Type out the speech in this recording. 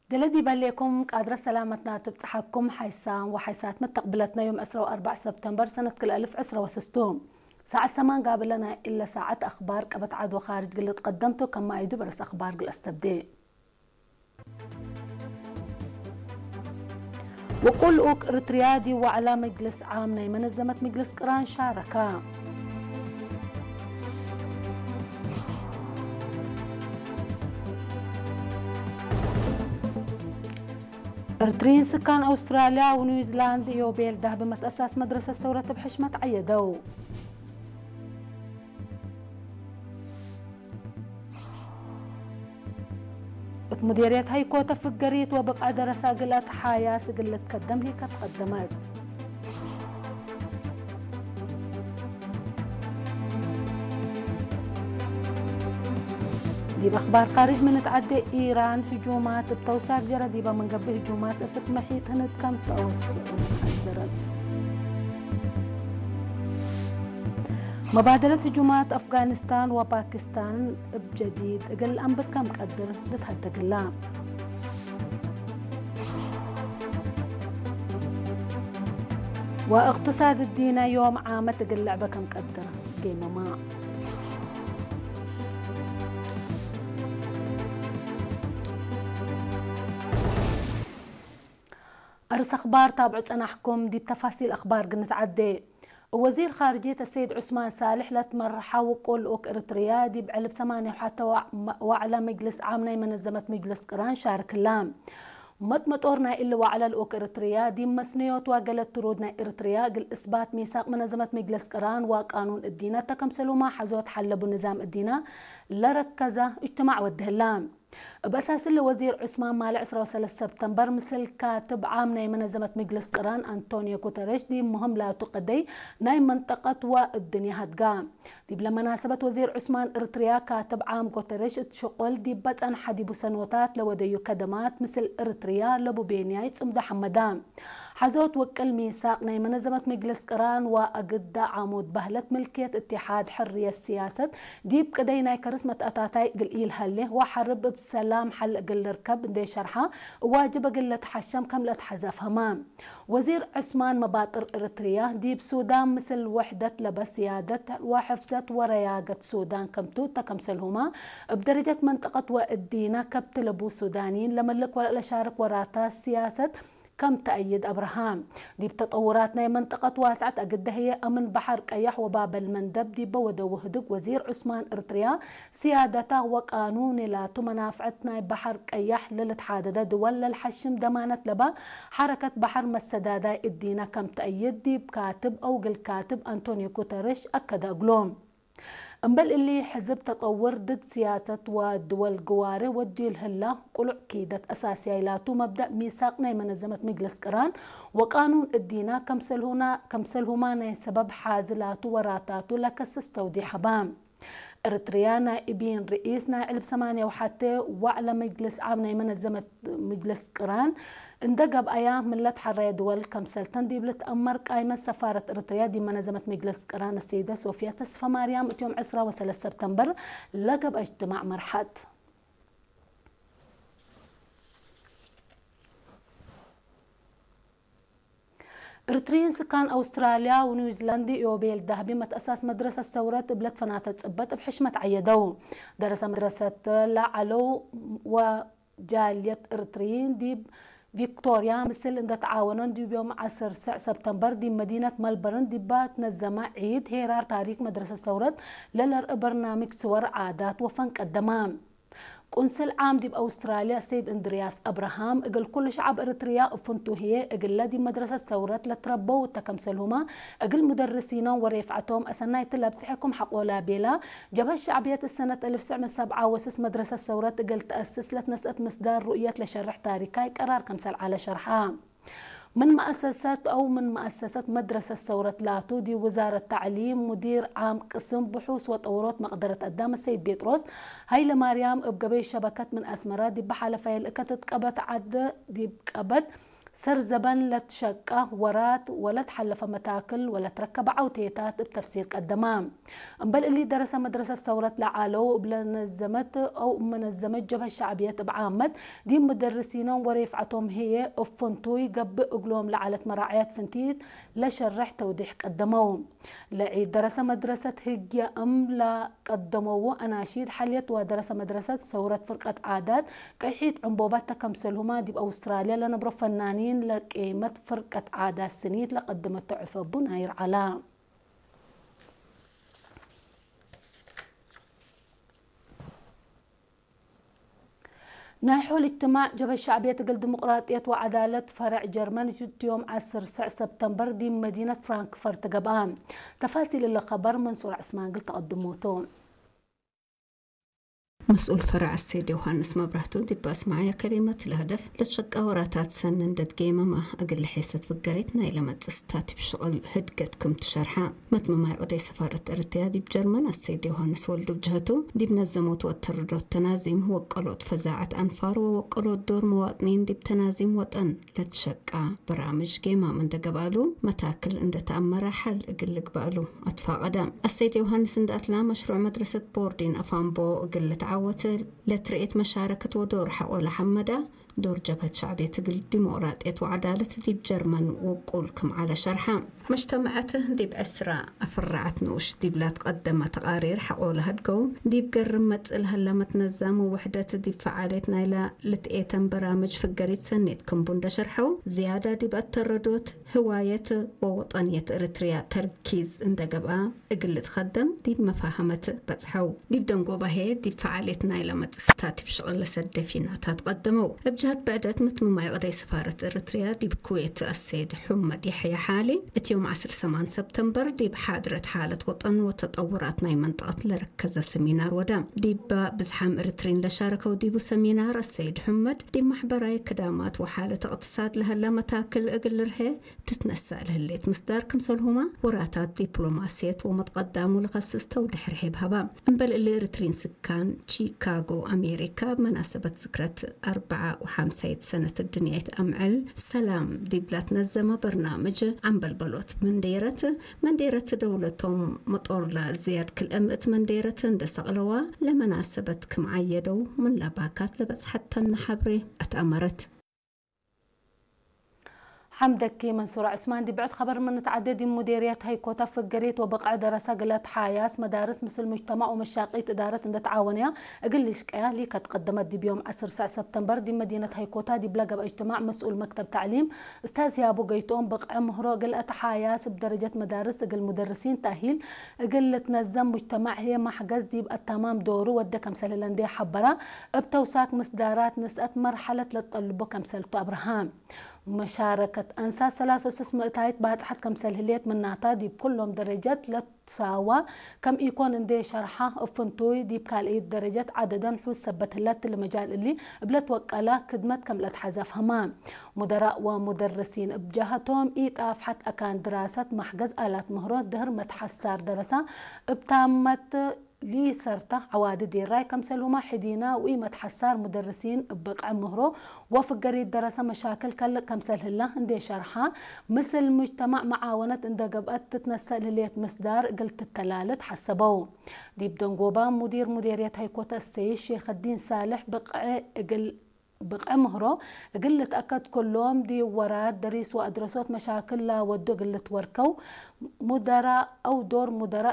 دلدي باليكم قادرة سلامتنا تبتحكم حيسان وحيسات متقبلتنا يوم 4 سبتمبر سنة كل 1016 ساعة سمان قابلنا إلا ساعة أخبار قبت عاد وخارج قلت قدمته كما يدو برس أخبار قل أستبدي وقول أوك إرتريادي وعلى مجلس عام منظمة مجلس قران شاركا إرترين سكان أستراليا ونيوزيلاند يوبيل ده بمتأساس مدرسة ثورة بحشمة عيدو مديرية هايكو تفقريت وبقع درسا قلت حايا سقلت تقدم لي كتقدمت دي بأخبار خارج من تعدي إيران هجومات بتوساق جرى ديبا من قبل هجومات أسك محيط هند كم توسع حسرت مبادلة هجومات أفغانستان وباكستان بجديد أقل أنبت كم قدر لتهدق الله واقتصاد الدين يوم عامة أقل لعبة كم قدر قيمة ما أرس أخبار تابعت أنا أحكم دي بتفاصيل أخبار قلنا تعدي وزير خارجية السيد عثمان صالح لتمرحة وقول أوك إرتريا دي بعلب 8 وحتى وعلى مجلس عامنا منظمة مجلس قران شارك اللام مطورنا إلا وعلى الأوك إرتريا دي مسنيوت وقالت ترودنا إرتريا قل إثبات ميثاق منظمة مجلس قران وقانون الدينة تكمسلوا ما حزوت حلبوا نظام الدينة لركزة اجتماع والدهلام بأساس اللي وزير عثمان مال 10 سبتمبر مثل كاتب عام ناي منظمة مجلس قران أنطونيو غوتيريش دي مهم لا تقدي ناي منطقة والدنيا هتقام دي بلا مناسبة وزير عثمان إرتريا كاتب عام غوتيريش تشغل دي بطن حديبو سنوتات لوديو كدمات مثل إرتريا لبو بينياي تمدى حمدام حزوت وكل ميثاق ناي منظمة مجلس قران وأقد عمود بهلت ملكية اتحاد حرية السياسة دي بكدي ناي كرسمة أتاتاي قل هله وحرب بسلام حل قل ركب دي شرحة واجب قل تحشم كملة حزف همام وزير عثمان مباطر إرتريا دي بسودان مثل وحدة لبسيادة وحفظت ورياقة سودان كمتو تكمسلهما بدرجة منطقة والدينة كبتلبو سودانيين لملك ولا شارك وراتا السياسة كم تأيد أبراهام دي بتطوراتنا منطقة واسعة أقد هي أمن بحر قيح وباب المندب دي بودو وهدق وزير عثمان إرتريا سيادته وقانون لا تمنافعتنا بحر قيح للتحادة دول الحشم دمانة لبا حركة بحر مسدادة الدينة كم تأيد دي بكاتب أو قل كاتب أنطونيو غوتيريش أكد أقلوم أمبل اللي حزب تطور ضد سياسة ودول قواري ودي الهلا قلع كيدة أساسية لاتو مبدأ ميثاقنا منظمة مجلس قران وقانون الدينة كمسلهما سبب حازلاتو وراتاتو لكسس توضيح بام إرتريا نائبين رئيسنا علب 8 وحتى وعلى مجلس عامنا منظمة مجلس قران اندقب أيام من لتحرية دول كمسلتن دي بلتأمر قايمة سفارة إرتريا دي منظمة مجلس قران السيدة صوفيا تسفى مريم يوم 10 سبتمبر لقب اجتماع مرحد إرتريين سكان أستراليا ونيوزيلندا يوبيل دهبي متأساس مدرسة ثورة بلد فناتة تثبت بحشمة عيدو درس مدرسة لعلو وجالية إرتريين دي فيكتوريا مثل إن تعاونون دي بيوم 10 سبتمبر دي مدينة ملبورن دي بات نظم عيد هيرار تاريخ مدرسة ثورة للر برنامج صور عادات وفن قدمام قنصل عام دي بأستراليا سيد اندرياس أبراهام اقل كل شعب إرتريا فنتو هي اقل دي مدرسة ثورة لتربوا وتكمسلهما اقل مدرسين وريفعتهم أسناي تلابسحكم حقولا بيلا جبهة الشعبية السنة 1907 وسس مدرسة ثورة اقل تأسس لتنسأت مصدر رؤية لشرح تاريخي قرار كمسل على شرحها من مؤسسات مدرسة ثورة لاتو دي وزارة التعليم مدير عام قسم بحوث وتطورات مقدرة قدام السيد بيطرس هاي لمريم بقبي شبكة من أسمرات دي بحالة فايل كتت قبت عد دي بقبت سر زبن لا تشقى ورات ولا تحلف متاكل ولا تركب عوتيتات بتفسير قدمام بل اللي درس مدرسة ثورة لعالو بلنزمت أو منظمة جبهة الشعبية بعامد دي مدرسينهم وريفعتهم هي أفنتوي قب أقلهم لعالة مراعيات فنتيت لشرح توضيح قدموهم لعيد درس مدرسة هجية لا قدموه أناشيد حليت ودرس مدرسة ثورة فرقة عادات كيحيت عنبوبات كمسلهما دي بأستراليا لنبرو فنانين لقيمة فرقة عادات سنيت لقدمت تعفى بناير علام ناحو الاجتماع جبهة الشعبية تقل ديمقراطية وعدالة فرع جرماني يوم 10 سبتمبر دي مدينة فرانكفورت قبام تفاصيل اللي خبر منصور عثمان قلت تقدموتون مسؤول فرع السيد يوهانس مبرهتو دي باس معايا كلمة الهدف لتشق أوراتات سنن داد قيمة ما أقل حيسة فقريتنا إلى مدستات بشغل هدقتكم تشرحا متما ما يقضي سفارة أرتيا دي بجرمان السيد يوهانس والدو بجهتو دي بنزموت واتردو التنازيم وقلوت فزاعة أنفار وقلوت دور مواطنين دي بتنازيم وطن لتشقا برامج قيمة من دقبالو متاكل اند تأمر حل أقل قبالو أتفاقدا السيد يوهانس اند أتلا مشروع مدرسة بوردين أفانبو أقل عوتل لترئيت مشاركة ودور حقول حمدة دور جبهة شعبية تقل ديمقراطية وعدالة دي بجرمن وقولكم على شرحها مجتمعته دي بأسرع أفرعت نوش دي بلا تقدم تقارير حقولها تقوم دي بقرم متسألها لما تنظم ووحدة دي فعاليتنا إلى لتقيتن برامج فقريت سنتكم بند شرحو زيادة دي بأتردوت هواية ووطنية إريتريا تركيز اندقبا اقل تخدم دي بمفاهمة بتحو دي بدنقوبة هي دي فعاليتنا إلى متستات بشغل لسد فينا تتقدموا بجهت بعدت متم ما يقضي سفارة إريتريا دي بكويت السيد حمد يحيى حالي يوم 10 سبتمبر دي بحاضرة حالة وطن وتطورات ناي منطقة لركز سمينار ودام دي بزحام إريترين لشاركوا ديبو سمينار السيد حمد دي محبراي كدامات وحالة اقتصاد لها لا متاكل اقلرها تتنسى لهالليت مصدار كمسلهما وراتات دبلوماسية ومتقدم ولغسس توضح رحيب هبا بل اللي إريترين سكان شيكاغو أمريكا بمناسبة ذكرى 54 سنة الدنيا أمعل سلام دي بلات نزمة برنامج عم بلبلو من ديرة دولتهم مطور لزياد كل أمت من ديرة اندس أغلوا لمناسبة كم عيدوا من لباكات لبس حتى النحبري أتأمرت حمدك منصور عثمان دي بعد خبر من تعدد مديريات هيكوتا فقريت وبقع دراسة قلت حياس مدارس مثل المجتمع ومشاقيت إدارة عند تعاونية أقل شكاية اللي تقدمت دي بيوم 10 سبتمبر دي مدينة هيكوتا دي بلقى باجتماع مسؤول مكتب تعليم أستاذ يابو قيتون بقع مهرو قلت حياس بدرجة مدارس أقل مدرسين تأهيل أقل تنظم مجتمع هي محجز دي بقى تمام دوره ودى كمسل الأندية حبرة بتوساك مسدارات نسأت مرحلة للطلبة كمسلتو أبراهام مشاركة أنسى 3 مئتايت بعد حد كم سلهليت من نعطا دي بكلهم درجات لتساوى كم يكون اندي شرحة افنتوي دي بكالئيت درجات عددا حوز سبت اللات المجال اللي بلت وقالا كدمت كم لتحزف همان مدراء ومدرسين بجهتهم ايت افحت اكان دراسة محجز آلات مهرات دهر متحسار درسة بتامت لي سرطة عوادد الراي كمسلهما حدينا وإيمة حسار مدرسين بقع مهرو وفقري دراسة مشاكل كمسله الله اندي شرحة مثل مجتمع معاونة اندى قبقت تتنسى لليت مصدار قلت التلالت حسبوه دي بدنقوبا مدير مديرية هيكوتا السيد شيخ الدين صالح بقع مهرو قلت أكد كلهم دي ورات دريس وأدرسوت مشاكل لا ودو قلت وركو مدراء أو دور مدراء